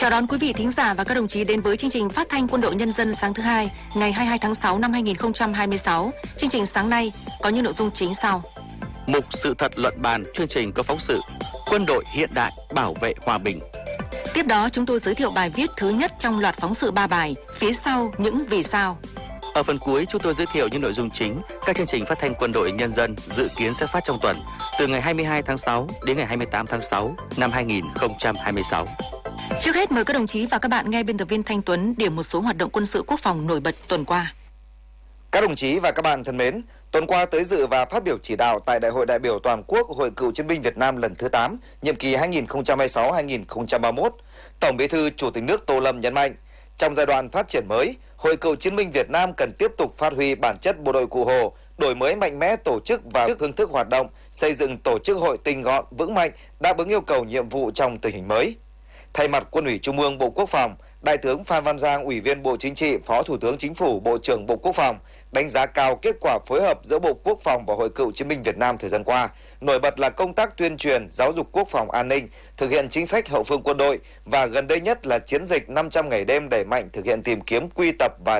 Chào đón quý vị thính giả và các đồng chí đến với chương trình phát thanh Quân đội Nhân dân sáng thứ hai, ngày 22 tháng 6 năm 2026. Chương trình sáng nay có những nội dung chính sau. Mục sự thật luận bàn, chương trình có phóng sự Quân đội hiện đại bảo vệ hòa bình. Tiếp đó chúng tôi giới thiệu bài viết thứ nhất trong loạt phóng sự 3 bài, phía sau những vì sao. Ở phần cuối chúng tôi giới thiệu những nội dung chính các chương trình phát thanh Quân đội Nhân dân dự kiến sẽ phát trong tuần từ ngày 22 tháng 6 đến ngày 28 tháng 6 năm 2026. Trước hết mời các đồng chí và các bạn nghe biên tập viên Thanh Tuấn điểm một số hoạt động quân sự quốc phòng nổi bật tuần qua. Các đồng chí và các bạn thân mến, tuần qua tới dự và phát biểu chỉ đạo tại Đại hội đại biểu toàn quốc Hội Cựu chiến binh Việt Nam lần thứ 8, nhiệm kỳ 2026-2031, Tổng Bí thư Chủ tịch nước Tô Lâm nhấn mạnh, trong giai đoạn phát triển mới, Hội Cựu chiến binh Việt Nam cần tiếp tục phát huy bản chất bộ đội Cụ Hồ, đổi mới mạnh mẽ tổ chức và phương thức hoạt động, xây dựng tổ chức hội tinh gọn, vững mạnh, đáp ứng yêu cầu nhiệm vụ trong tình hình mới. Thay mặt Quân ủy Trung ương Bộ Quốc phòng, Đại tướng Phan Văn Giang, Ủy viên Bộ Chính trị, Phó Thủ tướng Chính phủ, Bộ trưởng Bộ Quốc phòng, đánh giá cao kết quả phối hợp giữa Bộ Quốc phòng và Hội Cựu chiến binh Việt Nam thời gian qua. Nổi bật là công tác tuyên truyền, giáo dục quốc phòng an ninh, thực hiện chính sách hậu phương quân đội và gần đây nhất là chiến dịch 500 ngày đêm đẩy mạnh thực hiện tìm kiếm, quy tập và